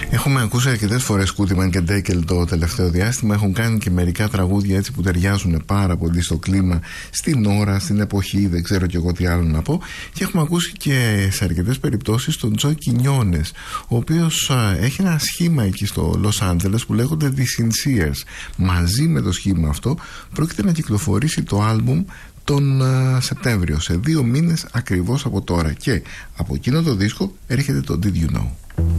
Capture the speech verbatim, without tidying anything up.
Έχουμε ακούσει αρκετές φορές Κούτιμαν και Ντέκελ το τελευταίο διάστημα. Έχουν κάνει και μερικά τραγούδια έτσι που ταιριάζουν πάρα πολύ στο κλίμα, στην ώρα, στην εποχή, δεν ξέρω κι εγώ τι άλλο να πω. Και έχουμε ακούσει και σε αρκετές περιπτώσεις τον Τζο Κινιόνες, ο οποίος α, έχει ένα σχήμα εκεί στο Λος Άντζελες που λέγονται The Sinceres. Μαζί με το σχήμα αυτό πρόκειται να κυκλοφορήσει το άλμπουμ τον uh, Σεπτέμβριο, σε δύο μήνες ακριβώς από τώρα. Και από εκείνο το δίσκο έρχεται το Did You Know.